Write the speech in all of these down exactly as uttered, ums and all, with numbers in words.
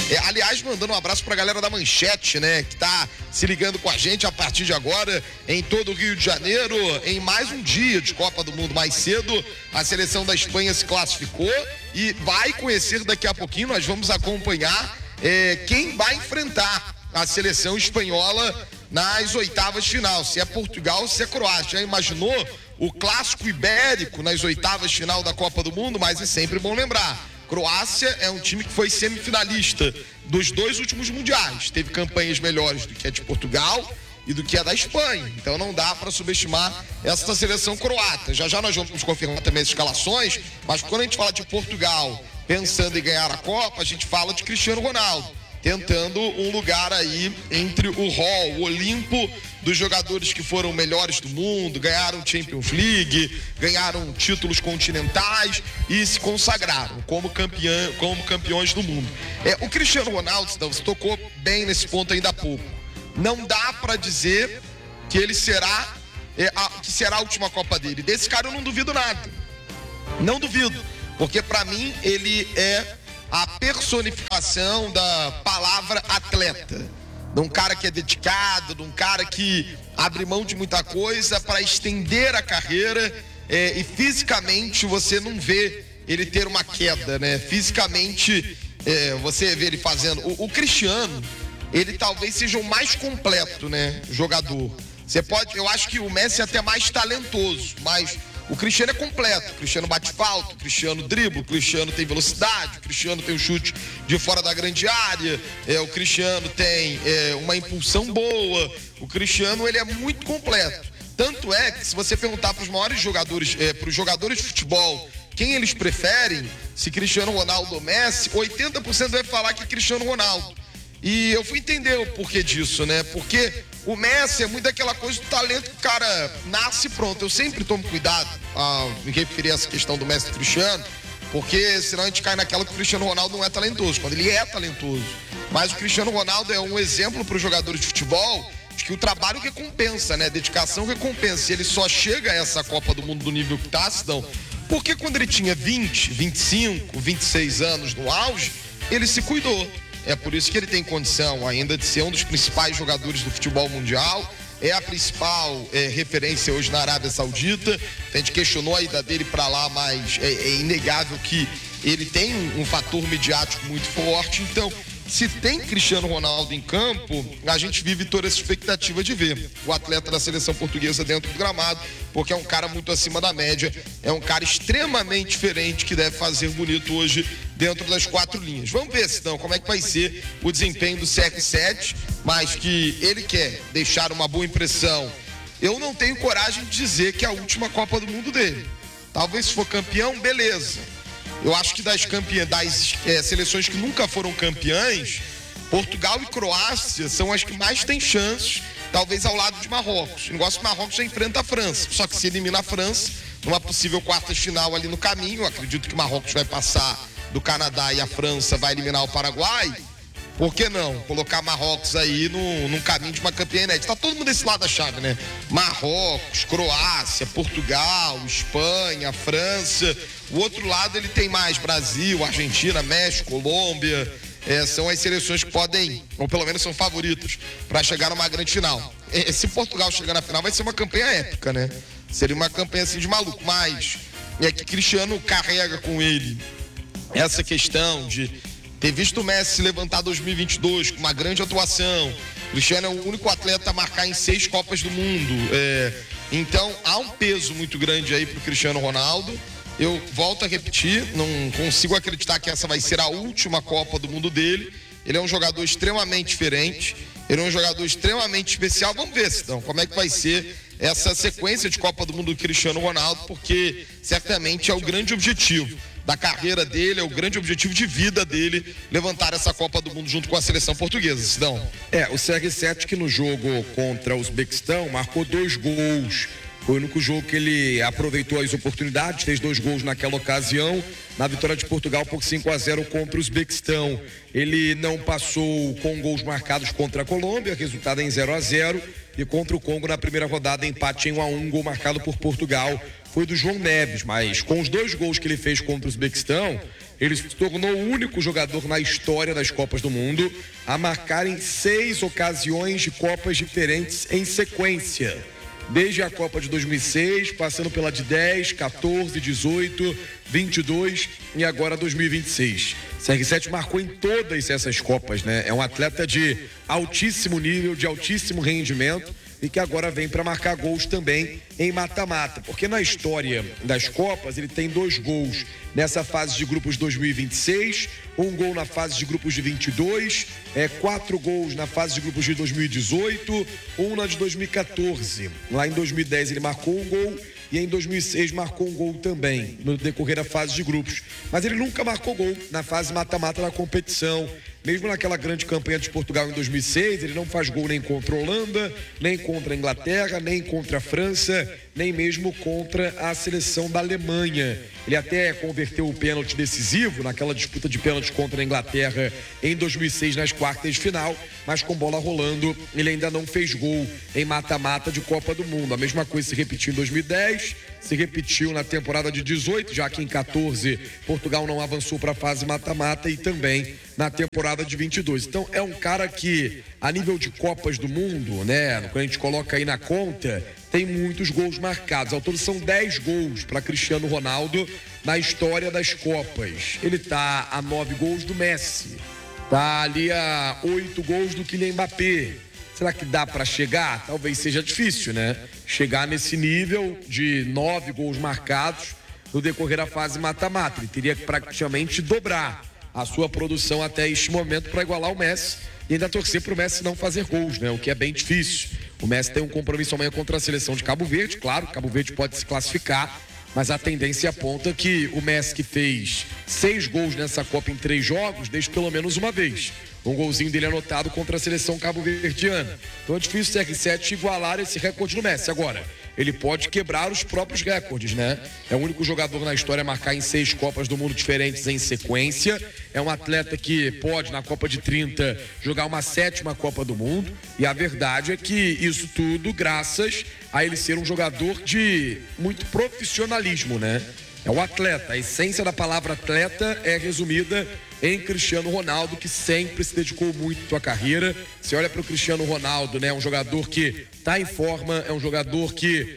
É, aliás, mandando um abraço pra galera da Manchete, né? Que tá se ligando com a gente a partir de agora em todo o Rio de Janeiro, em mais um dia de Copa do Mundo. Mais cedo, a seleção da Espanha se classificou e vai conhecer daqui a pouquinho, nós vamos acompanhar é, quem vai enfrentar a seleção espanhola nas oitavas de final, se é Portugal, se é Croácia. Já imaginou o clássico ibérico nas oitavas de final da Copa do Mundo? Mas é sempre bom lembrar, Croácia é um time que foi semifinalista dos dois últimos mundiais, teve campanhas melhores do que a de Portugal e do que a da Espanha, então não dá para subestimar essa seleção croata. Já já nós vamos confirmar também as escalações, mas quando a gente fala de Portugal pensando em ganhar a Copa, a gente fala de Cristiano Ronaldo, tentando um lugar aí entre o hall, o Olimpo dos jogadores que foram melhores do mundo, ganharam Champions League, ganharam títulos continentais e se consagraram como, campeão, como campeões do mundo. É, o Cristiano Ronaldo, você tocou bem nesse ponto ainda há pouco. Não dá para dizer que ele será, é, a, que será a última Copa dele. Desse cara eu não duvido nada. Não duvido, porque para mim ele é a personificação da palavra atleta, de um cara que é dedicado, de um cara que abre mão de muita coisa para estender a carreira, é, e fisicamente você não vê ele ter uma queda, né? Fisicamente é, você vê ele fazendo. O, o Cristiano, ele talvez seja o mais completo, né, jogador. Você pode, eu acho que o Messi é até mais talentoso, mas o Cristiano é completo. O Cristiano bate falta, o Cristiano dribla, o Cristiano tem velocidade, o Cristiano tem o chute de fora da grande área, é, o Cristiano tem é, uma impulsão boa. O Cristiano, ele é muito completo. Tanto é que se você perguntar para os maiores jogadores, é, para os jogadores de futebol, quem eles preferem, se Cristiano Ronaldo ou Messi, oitenta por cento vai falar que é Cristiano Ronaldo. E eu fui entender o porquê disso, né? Porque o Messi é muito daquela coisa do talento que o cara nasce pronto. Eu sempre tomo cuidado a me referir a essa questão do Messi e Cristiano, porque senão a gente cai naquela que o Cristiano Ronaldo não é talentoso, quando ele é talentoso. Mas o Cristiano Ronaldo é um exemplo para os jogadores de futebol de que o trabalho recompensa, né? A dedicação recompensa. E ele só chega a essa Copa do Mundo do nível que tá, Sidão, porque quando ele tinha vinte, vinte e cinco, vinte e seis anos no auge, ele se cuidou. É por isso que ele tem condição ainda de ser um dos principais jogadores do futebol mundial. É a principal é, referência hoje na Arábia Saudita. A gente questionou a ida dele para lá, mas é, é inegável que ele tem um, um fator midiático muito forte. Então, se tem Cristiano Ronaldo em campo, a gente vive toda essa expectativa de ver o atleta da seleção portuguesa dentro do gramado, porque é um cara muito acima da média, é um cara extremamente diferente que deve fazer bonito hoje dentro das quatro linhas. Vamos ver, então, como é que vai ser o desempenho do C R sete, mas que ele quer deixar uma boa impressão. Eu não tenho coragem de dizer que é a última Copa do Mundo dele. Talvez se for campeão, beleza. Eu acho que das, campeã, das é, seleções que nunca foram campeãs, Portugal e Croácia são as que mais têm chances, talvez ao lado de Marrocos. O negócio que Marrocos já enfrenta a França, só que se elimina a França, numa possível quarta final ali no caminho, eu acredito que Marrocos vai passar do Canadá e a França vai eliminar o Paraguai. Por que não colocar Marrocos aí no, num caminho de uma campeã inédita? Tá todo mundo desse lado da chave, né? Marrocos, Croácia, Portugal, Espanha, França. O outro lado ele tem mais Brasil, Argentina, México, Colômbia. É, são as seleções que podem, ou pelo menos são favoritas, para chegar numa grande final. E, se Portugal chegar na final, vai ser uma campanha épica, né? Seria uma campanha assim de maluco, mas é que Cristiano carrega com ele essa questão de ter visto o Messi se levantar dois mil e vinte e dois com uma grande atuação. Cristiano é o único atleta a marcar em seis Copas do Mundo. É, então há um peso muito grande aí pro Cristiano Ronaldo. Eu volto a repetir, não consigo acreditar que essa vai ser a última Copa do Mundo dele. Ele é um jogador extremamente diferente, ele é um jogador extremamente especial. Vamos ver, Sidão, como é que vai ser essa sequência de Copa do Mundo do Cristiano Ronaldo, porque certamente é o grande objetivo da carreira dele, é o grande objetivo de vida dele, levantar essa Copa do Mundo junto com a seleção portuguesa, Sidão. É, o C R sete que no jogo contra o Uzbequistão marcou dois gols. Foi o único jogo que ele aproveitou as oportunidades, fez dois gols naquela ocasião, na vitória de Portugal por cinco a zero contra o Uzbequistão. Ele não passou com gols marcados contra a Colômbia, resultado em zero a zero, e contra o Congo na primeira rodada, empate em um a um, gol marcado por Portugal. Foi do João Neves, mas com os dois gols que ele fez contra o Uzbequistão, Ele se tornou o único jogador na história das Copas do Mundo a marcar em seis ocasiões de Copas diferentes em sequência. Desde a Copa de dois mil e seis, passando pela de dez, quatorze, dezoito, vinte e dois e agora dois mil e vinte e seis. C R sete marcou em todas essas Copas, né? É um atleta de altíssimo nível, de altíssimo rendimento e que agora vem para marcar gols também em mata-mata, porque na história das Copas ele tem dois gols nessa fase de grupos dois mil e vinte e seis, um gol na fase de grupos de vinte e dois, é, quatro gols na fase de grupos de dois mil e dezoito, um na de dois mil e quatorze. Lá em dois mil e dez ele marcou um gol e em dois mil e seis marcou um gol também no decorrer da fase de grupos. Mas ele nunca marcou gol na fase mata-mata da competição. Mesmo naquela grande campanha de Portugal em dois mil e seis, ele não faz gol nem contra a Holanda, nem contra a Inglaterra, nem contra a França, nem mesmo contra a seleção da Alemanha. Ele até converteu o pênalti decisivo naquela disputa de pênalti contra a Inglaterra em dois mil e seis nas quartas de final, mas com bola rolando, ele ainda não fez gol em mata-mata de Copa do Mundo. A mesma coisa se repetiu em dois mil e dez, se repetiu na temporada de dezoito, já que em quatorze Portugal não avançou para a fase mata-mata, e também na temporada de vinte e dois. Então é um cara que, a nível de Copas do Mundo, né, quando a gente coloca aí na conta, tem muitos gols marcados. Ao todo são dez gols para Cristiano Ronaldo na história das Copas. Ele tá a nove gols do Messi, tá ali a oito gols do Kylian Mbappé. Será que dá para chegar? Talvez seja difícil, né? Chegar nesse nível de nove gols marcados no decorrer da fase mata-mata. Ele teria que praticamente dobrar a sua produção até este momento para igualar o Messi e ainda torcer para o Messi não fazer gols, né? O que é bem difícil. O Messi tem um compromisso amanhã contra a seleção de Cabo Verde, claro, Cabo Verde pode se classificar, mas a tendência aponta que o Messi, que fez seis gols nessa Copa em três jogos, deixe pelo menos uma vez um golzinho dele anotado contra a seleção cabo-verdiana. Então é difícil o C R sete igualar esse recorde do Messi. Agora, ele pode quebrar os próprios recordes, né? É o único jogador na história a marcar em seis Copas do Mundo diferentes em sequência. É um atleta que pode, na Copa de trinta, jogar uma sétima Copa do Mundo. E a verdade é que isso tudo graças a ele ser um jogador de muito profissionalismo, né? É o atleta. A essência da palavra atleta é resumida em Cristiano Ronaldo, que sempre se dedicou muito à carreira. Você olha para o Cristiano Ronaldo, né? Um jogador que está em forma, é um jogador que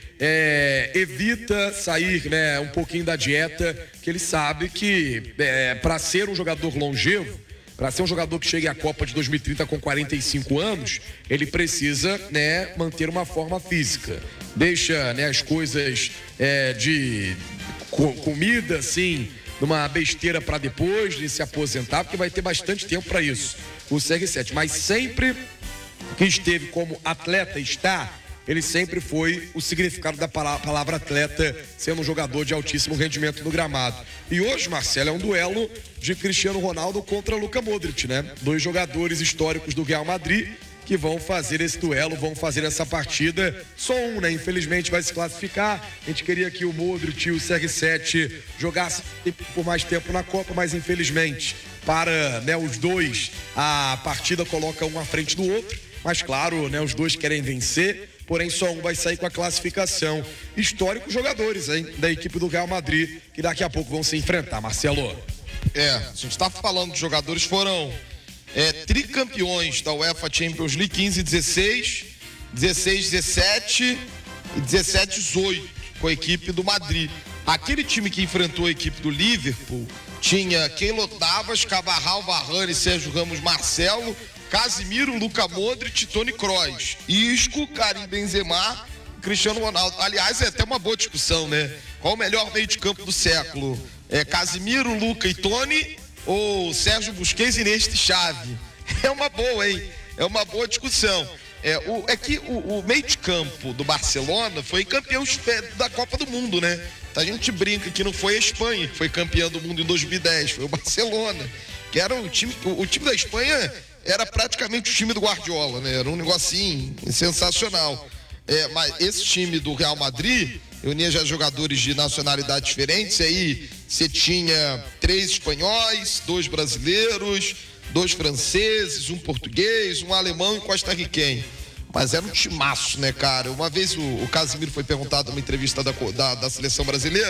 é, evita sair, né, um pouquinho da dieta, que ele sabe que é, para ser um jogador longevo, para ser um jogador que chegue à Copa de dois mil e trinta com quarenta e cinco anos, ele precisa, né, manter uma forma física. Deixa, né, as coisas é, de co- comida, assim, numa besteira para depois de se aposentar, porque vai ter bastante tempo para isso, o C R sete. Mas sempre que esteve como atleta, está, ele sempre foi o significado da palavra atleta, sendo um jogador de altíssimo rendimento no gramado. E hoje, Marcelo, é um duelo de Cristiano Ronaldo contra Luka Modric, né? Dois jogadores históricos do Real Madrid que vão fazer esse duelo, vão fazer essa partida. Só um, né? Infelizmente vai se classificar. A gente queria que o Modric e o C R sete jogassem por mais tempo na Copa, mas infelizmente, para, né, os dois, a partida coloca um à frente do outro. Mas claro, né, os dois querem vencer, porém só um vai sair com a classificação. Históricos jogadores, hein, da equipe do Real Madrid, que daqui a pouco vão se enfrentar, Marcelo. É, a gente está falando de jogadores, foram é, tricampeões da UEFA Champions League, quinze, dezesseis, dezesseis, dezessete e dezessete, dezoito, com a equipe do Madrid. Aquele time que enfrentou a equipe do Liverpool tinha Keylor Navas, Carvajal, Varane, Sérgio Ramos, Marcelo, Casemiro, Luka Modric, Toni Kroos, Isco, Karim Benzema, Cristiano Ronaldo. Aliás, é até uma boa discussão, né? Qual o melhor meio de campo do século? É Casemiro, Luka e Toni ou Sérgio Busquets, Iniesta e Xavi? É uma boa, hein? É uma boa discussão. É, o, é que o, o meio de campo do Barcelona foi campeão da Copa do Mundo, né? A gente brinca que não foi a Espanha que foi campeã do mundo em dois mil e dez, foi o Barcelona, que era o time, o, o time da Espanha era praticamente o time do Guardiola, né? Era um negocinho sensacional. É, mas esse time do Real Madrid reunia já jogadores de nacionalidades diferentes. E aí você tinha três espanhóis, dois brasileiros, dois franceses, um português, um alemão e um costarriquenho. Mas era um timaço, né, cara? Uma vez o, o Casemiro foi perguntado numa entrevista da, da, da seleção brasileira,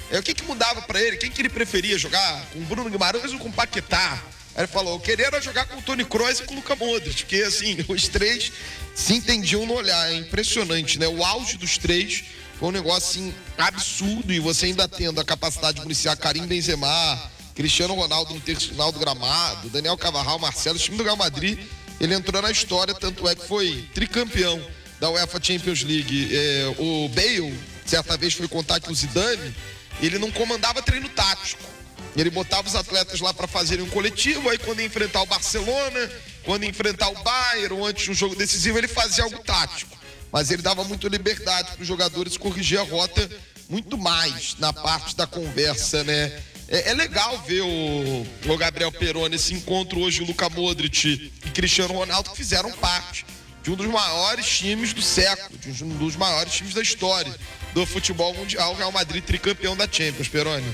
É, o que que mudava pra ele? Quem que ele preferia jogar? Com o Bruno Guimarães ou com o Paquetá? Aí ele falou, eu queria era jogar com o Toni Kroos e com o Luka Modric, porque assim, os três se entendiam no olhar, é impressionante, né? O auge dos três foi um negócio assim, absurdo, e você ainda tendo a capacidade de municiar Karim Benzema, Cristiano Ronaldo no terço final do gramado, Daniel Carvajal, Marcelo, o time do Real Madrid, ele entrou na história, tanto é que foi tricampeão da UEFA Champions League. É, o Bale, certa vez foi contar que o Zidane, ele não comandava treino tático. Ele botava os atletas lá para fazerem um coletivo, aí quando ia enfrentar o Barcelona, quando ia enfrentar o Bayern, ou antes de um jogo decisivo, ele fazia algo tático. Mas ele dava muita liberdade para os jogadores corrigir a rota muito mais na parte da conversa, né? É, é legal ver o, o Gabriel Peroni, esse encontro hoje, o Luka Modric e Cristiano Ronaldo, que fizeram parte de um dos maiores times do século, de um dos maiores times da história do futebol mundial, o Real Madrid tricampeão da Champions, Peroni.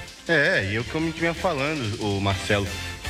É, e é o que eu me vinha falando, o Marcelo.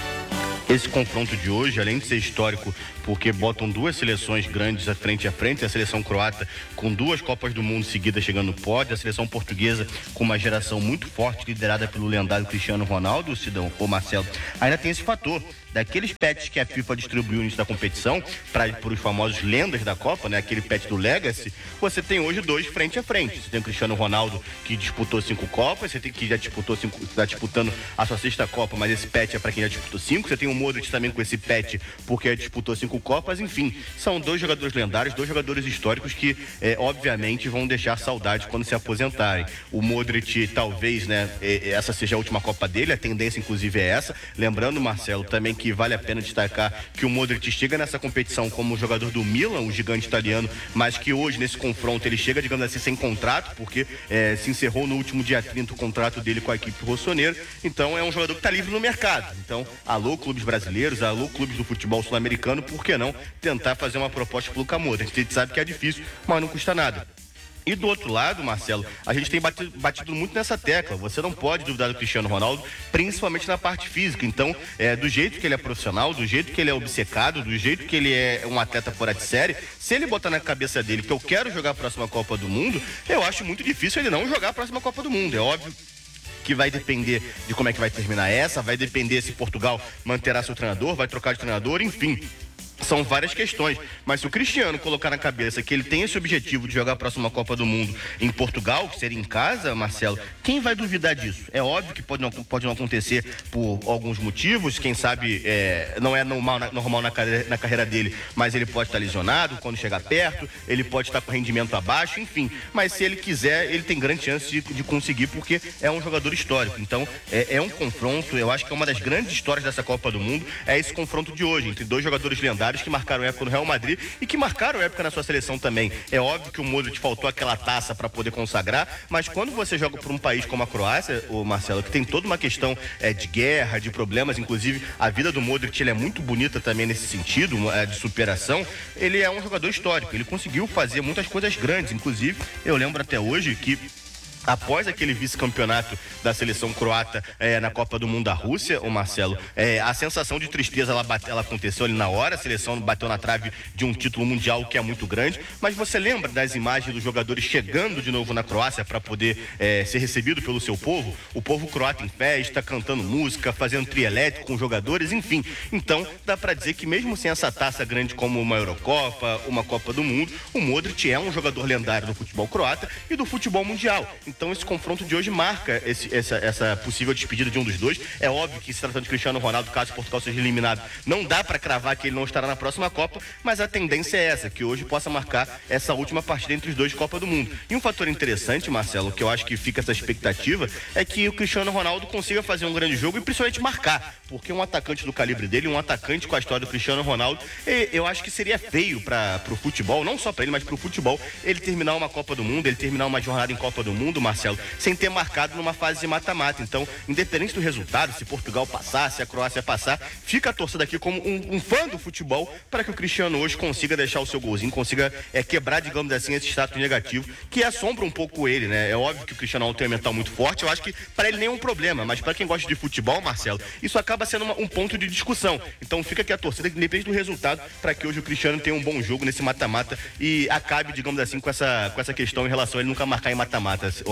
Esse confronto de hoje, além de ser histórico, porque botam duas seleções grandes frente a frente, a seleção croata com duas Copas do Mundo seguidas chegando no pódio, a seleção portuguesa com uma geração muito forte, liderada pelo lendário Cristiano Ronaldo, o Sidão, o Marcelo, ainda tem esse fator daqueles pets que a FIFA distribuiu no início da competição para os famosos lendas da Copa, né? Aquele pet do Legacy, você tem hoje dois frente a frente. Você tem o Cristiano Ronaldo, que disputou cinco Copas, você tem que já disputou cinco, está disputando a sua sexta Copa, mas esse pet é para quem já disputou cinco. Você tem o Modric também com esse pet, porque disputou cinco Copas. Enfim, são dois jogadores lendários, dois jogadores históricos que, é, obviamente, vão deixar saudade quando se aposentarem. O Modric, talvez, né, essa seja a última Copa dele, a tendência, inclusive, é essa. Lembrando, Marcelo, também que vale a pena destacar que o Modric chega nessa competição como jogador do Milan, o gigante italiano, mas que hoje, nesse confronto, ele chega, digamos assim, sem contrato, porque é, se encerrou no último dia trinta o contrato dele com a equipe rossonera. Então, é um jogador que está livre no mercado. Então, alô, clubes brasileiros, alô, clubes do futebol sul-americano, por que não tentar fazer uma proposta pro Luka Modric? A gente sabe que é difícil, mas não custa nada. E do outro lado, Marcelo, a gente tem batido, batido muito nessa tecla. Você não pode duvidar do Cristiano Ronaldo, principalmente na parte física. Então, é, do jeito que ele é profissional, do jeito que ele é obcecado, do jeito que ele é um atleta fora de série, se ele botar na cabeça dele que eu quero jogar a próxima Copa do Mundo, eu acho muito difícil ele não jogar a próxima Copa do Mundo. É óbvio que vai depender de como é que vai terminar essa, vai depender se Portugal manterá seu treinador, vai trocar de treinador, enfim. São várias questões, mas se o Cristiano colocar na cabeça que ele tem esse objetivo de jogar a próxima Copa do Mundo em Portugal, que seria em casa, Marcelo, quem vai duvidar disso? É óbvio que pode não, pode não acontecer por alguns motivos, quem sabe é, não é normal, normal na, carreira, na carreira dele, mas ele pode estar lesionado quando chegar perto, ele pode estar com rendimento abaixo, enfim, mas se ele quiser, ele tem grande chance de, de conseguir, porque é um jogador histórico. Então, é, é um confronto, eu acho que é uma das grandes histórias dessa Copa do Mundo, é esse confronto de hoje, entre dois jogadores lendários que marcaram época no Real Madrid e que marcaram época na sua seleção também. É óbvio que o Modric faltou aquela taça para poder consagrar, mas quando você joga por um país como a Croácia, o Marcelo, que tem toda uma questão é, de guerra, de problemas, inclusive a vida do Modric ele é muito bonita também nesse sentido, é, de superação, ele é um jogador histórico, ele conseguiu fazer muitas coisas grandes, inclusive eu lembro até hoje que após aquele vice-campeonato da seleção croata é, na Copa do Mundo da Rússia, o Marcelo, é, a sensação de tristeza ela, bate, ela aconteceu ali na hora, a seleção bateu na trave de um título mundial que é muito grande, mas você lembra das imagens dos jogadores chegando de novo na Croácia para poder é, ser recebido pelo seu povo? O povo croata em festa, cantando música, fazendo trio elétrico com os jogadores, enfim. Então, dá para dizer que mesmo sem essa taça grande como uma Eurocopa, uma Copa do Mundo, o Modric é um jogador lendário do futebol croata e do futebol mundial. Então esse confronto de hoje marca esse, essa, essa possível despedida de um dos dois. É óbvio que se tratando de Cristiano Ronaldo, caso Portugal seja eliminado, não dá para cravar que ele não estará na próxima Copa, mas a tendência é essa, que hoje possa marcar essa última partida entre os dois de Copa do Mundo. E um fator interessante, Marcelo, que eu acho que fica essa expectativa, é que o Cristiano Ronaldo consiga fazer um grande jogo e principalmente marcar, porque um atacante do calibre dele, um atacante com a história do Cristiano Ronaldo, eu acho que seria feio para o futebol, não só para ele, mas para o futebol, ele terminar uma Copa do Mundo, ele terminar uma jornada em Copa do Mundo, Marcelo, sem ter marcado numa fase de mata-mata. Então, independente do resultado, se Portugal passar, se a Croácia passar, fica a torcida aqui como um, um fã do futebol para que o Cristiano hoje consiga deixar o seu golzinho, consiga é, quebrar, digamos assim, esse status negativo que assombra um pouco ele, né? É óbvio que o Cristiano Ronaldo tem um mental muito forte, eu acho que para ele nem é um problema, mas para quem gosta de futebol, Marcelo, isso acaba sendo uma, um ponto de discussão. Então, fica aqui a torcida, independente do resultado, para que hoje o Cristiano tenha um bom jogo nesse mata-mata e acabe, digamos assim, com essa, com essa questão em relação a ele nunca marcar em mata-mata, ô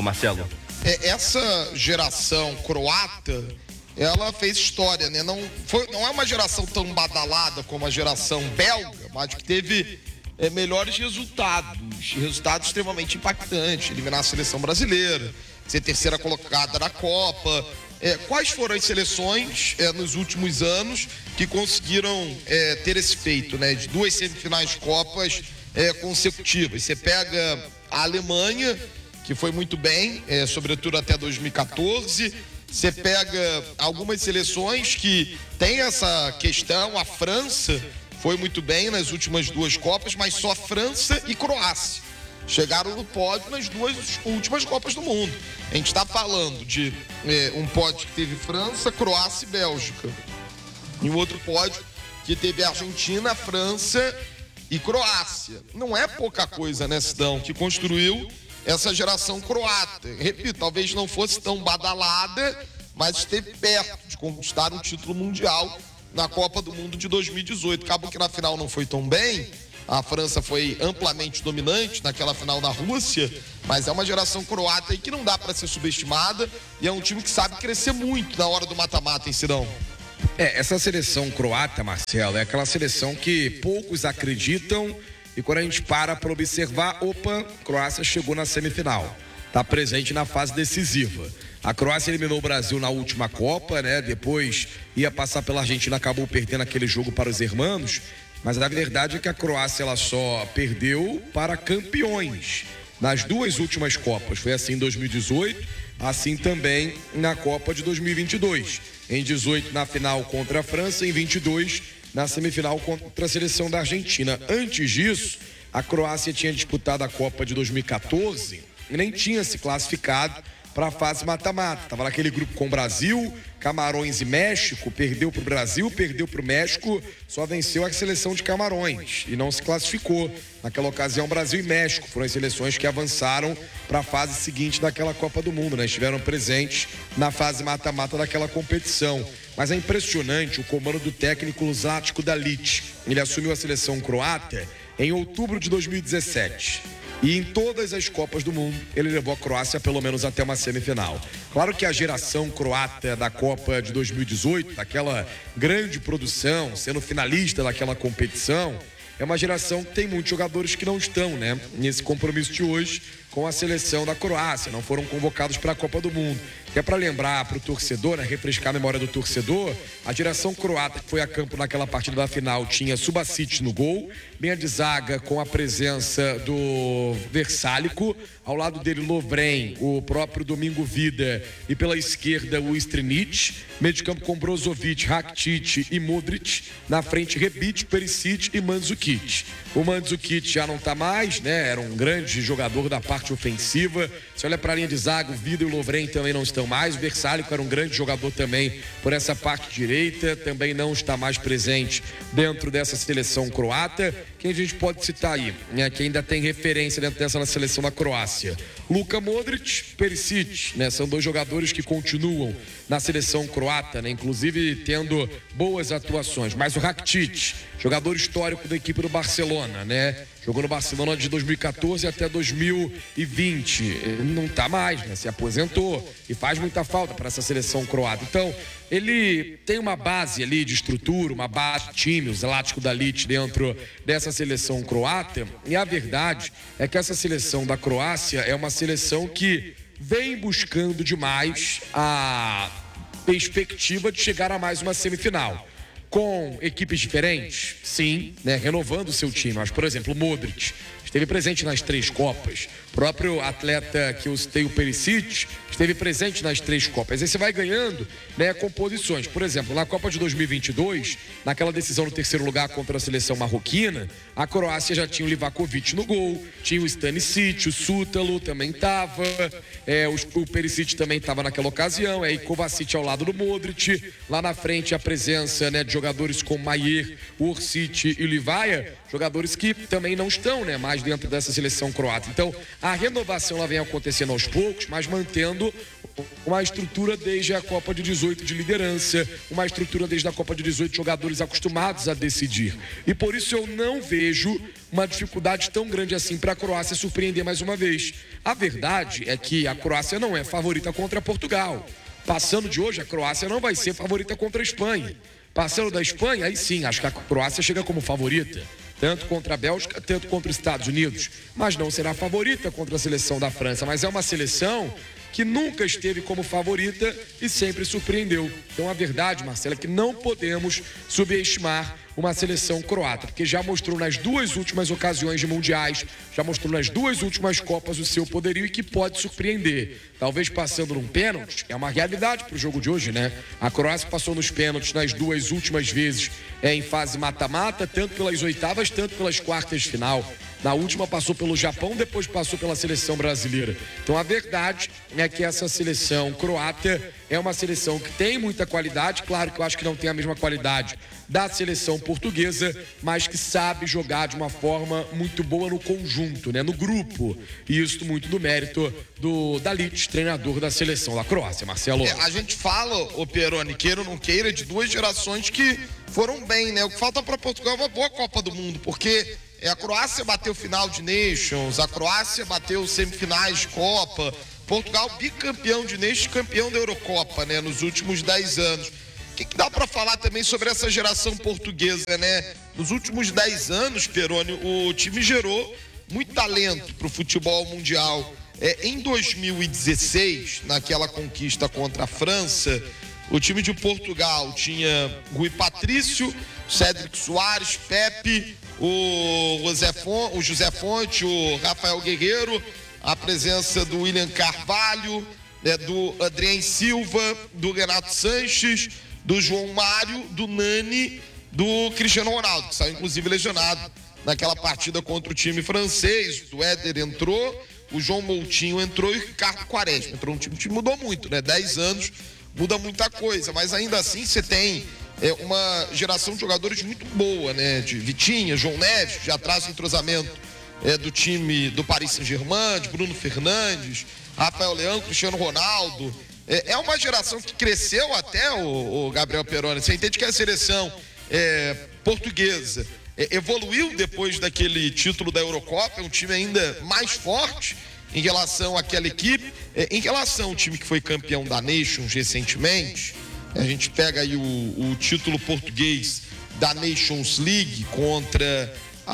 Marcelo. É, essa geração croata, ela fez história, né? Não, foi, não é uma geração tão badalada como a geração belga, mas que teve é, melhores resultados, resultados extremamente impactantes, eliminar a seleção brasileira, ser terceira colocada na Copa. É, quais foram as seleções é, nos últimos anos que conseguiram é, ter esse feito, né? De duas semifinais de Copas é, consecutivas. Você pega a Alemanha, que foi muito bem, é, sobretudo até dois mil e quatorze. Você pega algumas seleções que tem essa questão. A França foi muito bem nas últimas duas Copas, mas só França e Croácia chegaram no pódio nas duas últimas Copas do Mundo. A gente está falando de é, um pódio que teve França, Croácia e Bélgica. E um outro pódio que teve Argentina, França e Croácia. Não é pouca coisa, né, Sidão, que construiu essa geração croata. Repito, talvez não fosse tão badalada, mas esteve perto de conquistar um título mundial na Copa do Mundo de dois mil e dezoito. Acabou que na final não foi tão bem. A França foi amplamente dominante naquela final da Rússia, mas é uma geração croata aí que não dá para ser subestimada e é um time que sabe crescer muito na hora do mata-mata, hein, Sidão? É, essa seleção croata, Marcelo, é aquela seleção que poucos acreditam e quando a gente para para observar, opa, Croácia chegou na semifinal, está presente na fase decisiva. A Croácia eliminou o Brasil na última Copa, né? Depois ia passar pela Argentina, acabou perdendo aquele jogo para os hermanos. Mas a verdade é que a Croácia ela só perdeu para campeões nas duas últimas Copas. Foi assim em dois mil e dezoito, assim também na Copa de dois mil e vinte e dois. Em dezoito na final contra a França, em vinte e dois na semifinal contra a seleção da Argentina. Antes disso, a Croácia tinha disputado a Copa de dois mil e quatorze e nem tinha se classificado para a fase mata-mata. Estava naquele grupo com Brasil, Camarões e México, perdeu para o Brasil, perdeu para o México, só venceu a seleção de Camarões e não se classificou. Naquela ocasião, Brasil e México foram as seleções que avançaram para a fase seguinte daquela Copa do Mundo, né? Estiveram presentes na fase mata-mata daquela competição. Mas é impressionante o comando do técnico Zlatko Dalic. Ele assumiu a seleção croata em outubro de dois mil e dezessete. E em todas as Copas do Mundo, ele levou a Croácia pelo menos até uma semifinal. Claro que a geração croata da Copa de dois mil e dezoito, daquela grande produção, sendo finalista daquela competição, é uma geração que tem muitos jogadores que não estão, né, nesse compromisso de hoje com a seleção da Croácia, não foram convocados para a Copa do Mundo. Que é para lembrar para o torcedor, né, refrescar a memória do torcedor, a geração croata que foi a campo naquela partida da final tinha Subasic no gol, linha de zaga com a presença do Versálico, ao lado dele Lovren, o próprio Domingo Vida e pela esquerda o Strinic, meio de campo com Brozovic, Rakitic e Modric, na frente Rebic, Perisic e Mandzukic. O Mandzukic já não está mais, né, era um grande jogador da parte ofensiva. Se olha para a linha de zaga, o Vida e o Lovren também não estão mais. O Versálico era um grande jogador também por essa parte direita, também não está mais presente dentro dessa seleção croata. Quem a gente pode citar aí, né, que ainda tem referência dentro dessa seleção da Croácia? Luka Modric, Perisic, né, são dois jogadores que continuam na seleção croata, né, inclusive tendo boas atuações. Mas o Rakitic, jogador histórico da equipe do Barcelona, né? Jogou no Barcelona de dois mil e quatorze até dois mil e vinte. Ele não tá mais, né? Se aposentou e faz muita falta para essa seleção croata. Então, ele tem uma base ali de estrutura, uma base de time, o Zlatko Dalic dentro dessa seleção croata. E a verdade é que essa seleção da Croácia é uma seleção que vem buscando demais a perspectiva de chegar a mais uma semifinal. Com equipes diferentes, sim, né, renovando o seu time. Mas, por exemplo, o Modric esteve presente nas três Copas. O próprio atleta que eu citei, o Perisic, esteve presente nas três Copas. Aí você vai ganhando, né, composições. Por exemplo, na Copa de dois mil e vinte e dois, naquela decisão no terceiro lugar contra a seleção marroquina, a Croácia já tinha o Livakovic no gol, tinha o Stanisic, o Sútalo também estava, é, o, o Perisic também estava naquela ocasião, aí Kovacic ao lado do Modric, lá na frente a presença, né, de jogadores jogadores como Maier, Orsic e Livaia, jogadores que também não estão, né, mais dentro dessa seleção croata. Então, a renovação ela vem acontecendo aos poucos, mas mantendo uma estrutura desde a Copa de dezoito de liderança, uma estrutura desde a Copa de dezoito de jogadores acostumados a decidir. E por isso eu não vejo uma dificuldade tão grande assim para a Croácia surpreender mais uma vez. A verdade é que a Croácia não é favorita contra Portugal. Passando de hoje, a Croácia não vai ser favorita contra a Espanha. Passando da Espanha, aí sim, acho que a Croácia chega como favorita. Tanto contra a Bélgica, tanto contra os Estados Unidos. Mas não será favorita contra a seleção da França. Mas é uma seleção que nunca esteve como favorita e sempre surpreendeu. Então a verdade, Marcelo, é que não podemos subestimar uma seleção croata, porque já mostrou nas duas últimas ocasiões de mundiais, já mostrou nas duas últimas Copas o seu poderio e que pode surpreender. Talvez passando num pênalti, é uma realidade para o jogo de hoje, né? A Croácia passou nos pênaltis nas duas últimas vezes é, em fase mata-mata, tanto pelas oitavas, tanto pelas quartas de final. Na última passou pelo Japão, depois passou pela seleção brasileira. Então a verdade é que essa seleção croata é uma seleção que tem muita qualidade. Claro que eu acho que não tem a mesma qualidade da seleção portuguesa, mas que sabe jogar de uma forma muito boa no conjunto, né? No grupo. E isso muito do mérito do Dalic, treinador da seleção da Croácia, Marcelo. É, a gente fala, ô Peroni, queira ou não queira, de duas gerações que foram bem, né? O que falta para Portugal é uma boa Copa do Mundo, porque é, a Croácia bateu final de Nations, a Croácia bateu semifinais de Copa, Portugal bicampeão de Nations, campeão da Eurocopa, né? Nos últimos dez anos. O que, que dá para falar também sobre essa geração portuguesa, né? Nos últimos dez anos, Peroni, o time gerou muito talento para o futebol mundial. É, em dois mil e dezesseis, naquela conquista contra a França, o time de Portugal tinha Rui Patrício, Cédric Soares, Pepe, o José Fonte, o, José Fonte, o Rafael Guerreiro, a presença do William Carvalho, né, do Adrien Silva, do Renato Sanches, do João Mário, do Nani, do Cristiano Ronaldo, que saiu inclusive lesionado naquela partida contra o time francês. O Éder entrou, o João Moutinho entrou e o Ricardo Quaresma entrou no time. O time mudou muito, né? dez anos, muda muita coisa, mas ainda assim você tem é, uma geração de jogadores muito boa, né? De Vitinha, João Neves, já traz o entrosamento é, do time do Paris Saint-Germain, de Bruno Fernandes, Rafael Leão, Cristiano Ronaldo. É uma geração que cresceu até, o, o Gabriel Peroni. Você entende que a seleção é, portuguesa é, evoluiu depois daquele título da Eurocopa, é um time ainda mais forte em relação àquela equipe. É, em relação ao time que foi campeão da Nations recentemente, a gente pega aí o, o título português da Nations League contra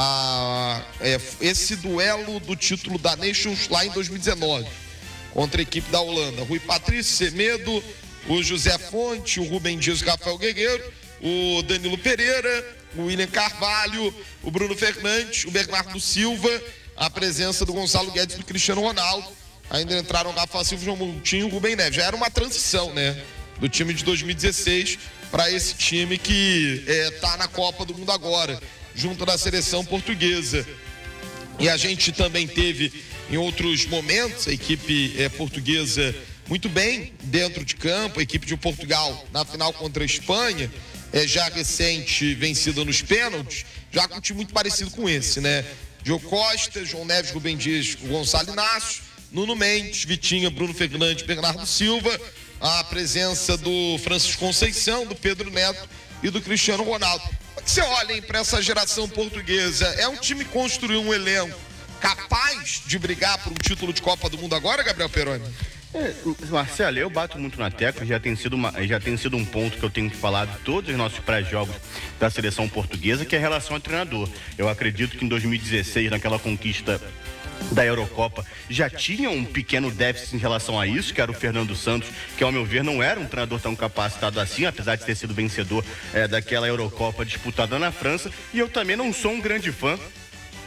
a, é, esse duelo do título da Nations lá em dois mil e dezenove. Contra a equipe da Holanda, Rui Patrício, Semedo, o José Fonte, o Rubem Dias, o Rafael Guerreiro, o Danilo Pereira, o William Carvalho, o Bruno Fernandes, o Bernardo Silva, a presença do Gonçalo Guedes e do Cristiano Ronaldo. Ainda entraram o Rafa Silva, o João Moutinho e o Rubem Neves. Já era uma transição, né? Do time de dois mil e dezesseis para esse time que está é, na Copa do Mundo agora, junto da seleção portuguesa. E a gente também teve em outros momentos a equipe é, portuguesa muito bem dentro de campo, a equipe de Portugal na final contra a Espanha, é, já recente vencida nos pênaltis, já com um time muito parecido com esse, né? Diogo Costa, João Neves, Rubem Dias, Gonçalo Inácio, Nuno Mendes, Vitinha, Bruno Fernandes, Bernardo Silva, a presença do Francisco Conceição, do Pedro Neto e do Cristiano Ronaldo. Como é que você olha para essa geração portuguesa? É um time que construiu um elenco capaz de brigar por um título de Copa do Mundo agora, Gabriel Peroni? É, Marcelo, eu bato muito na tecla, já tem, sido uma, já tem sido um ponto que eu tenho falado em todos os nossos pré-jogos da seleção portuguesa, que é a relação ao treinador. Eu acredito que em dois mil e dezesseis, naquela conquista da Eurocopa, já tinha um pequeno déficit em relação a isso, que era o Fernando Santos, que ao meu ver não era um treinador tão capacitado assim, apesar de ter sido vencedor é, daquela Eurocopa disputada na França. E eu também não sou um grande fã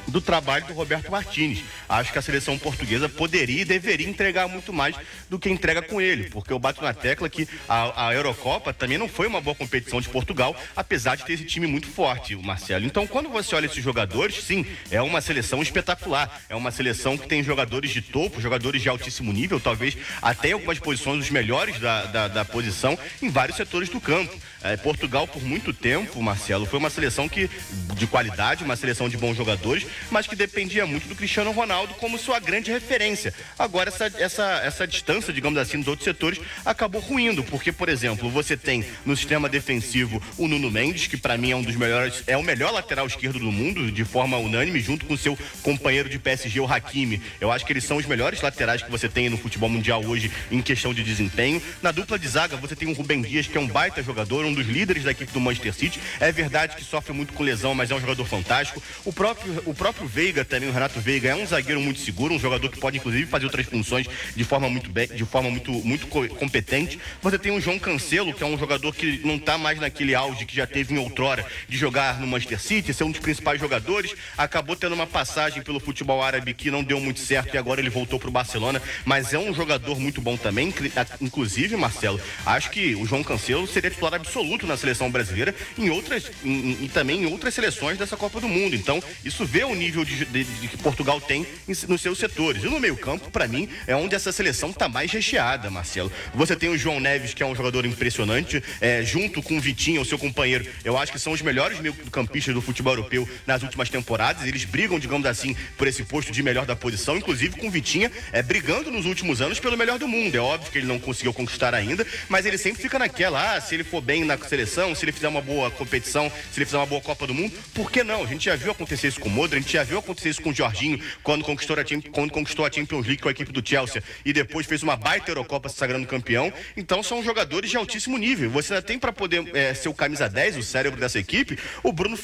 do trabalho do Roberto Martínez. Acho que a seleção portuguesa poderia e deveria entregar muito mais do que entrega com ele, porque eu bato na tecla que a, a Eurocopa também não foi uma boa competição de Portugal, apesar de ter esse time muito forte, o Marcelo. Então, quando você olha esses jogadores, sim, é uma seleção espetacular, é uma seleção que tem jogadores de topo, jogadores de altíssimo nível, talvez até em algumas posições os melhores da, da, da posição em vários setores do campo. É, Portugal, por muito tempo, Marcelo, foi uma seleção que, de qualidade, uma seleção de bons jogadores, mas que dependia muito do Cristiano Ronaldo como sua grande referência. Agora, essa, essa, essa distância, digamos assim, dos outros setores acabou ruindo, porque, por exemplo, você tem no sistema defensivo o Nuno Mendes, que para mim é um dos melhores, é o melhor lateral esquerdo do mundo, de forma unânime, junto com seu companheiro de P S G, o Hakimi. Eu acho que eles são os melhores laterais que você tem no futebol mundial hoje em questão de desempenho. Na dupla de zaga, você tem o Rubem Dias, que é um baita jogador, um dos líderes da equipe do Manchester City. É verdade que sofre muito com lesão, mas é um jogador fantástico. O próprio, o próprio Veiga também, o Renato Veiga, é um zagueiro muito seguro, um jogador que pode, inclusive, fazer outras funções de forma muito bem, de forma muito, muito competente. Você tem o João Cancelo, que é um jogador que não está mais naquele auge que já teve em outrora de jogar no Manchester City, ser um dos principais jogadores. Acabou tendo uma passagem pelo futebol árabe que não deu muito certo e agora ele voltou para o Barcelona, mas é um jogador muito bom também. Inclusive, Marcelo, acho que o João Cancelo seria titular absoluto na seleção brasileira em outras, em, e também em outras seleções dessa Copa do Mundo. Então, isso vê o nível de, de, de que Portugal tem em, nos seus setores. E no meio-campo, para mim, é onde essa seleção está mais recheada, Marcelo. Você tem o João Neves, que é um jogador impressionante, é, junto com o Vitinho, o seu companheiro. Eu acho que são os melhores meio-campistas do futebol europeu nas últimas temporadas. Eles brigam, digamos assim, por esse posto de melhor da posição, inclusive com o Vitinha é, brigando nos últimos anos pelo melhor do mundo. É óbvio que ele não conseguiu conquistar ainda, mas ele sempre fica naquela, ah, se ele for bem na seleção, se ele fizer uma boa competição, se ele fizer uma boa Copa do Mundo, por que não? A gente já viu acontecer isso com o Modric, a gente já viu acontecer isso com o Jorginho, quando conquistou a, quando conquistou a Champions League com a equipe do Chelsea e depois fez uma baita Eurocopa se sagrando campeão. Então são jogadores de altíssimo nível. Você ainda tem para poder é, ser o camisa dez, o cérebro dessa equipe, o Bruno